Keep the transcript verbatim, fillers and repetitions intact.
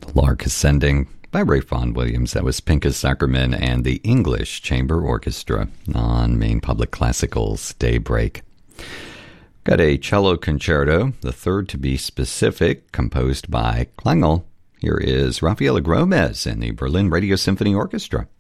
Lark Ascending by Ralph Vaughan Williams. That was Pinchas Zukerman and the English Chamber Orchestra on Maine Public Classical's Daybreak. Got a cello concerto, the third to be specific, composed by Klengel. Here is Rafaela Gomez and the Berlin Radio Symphony Orchestra.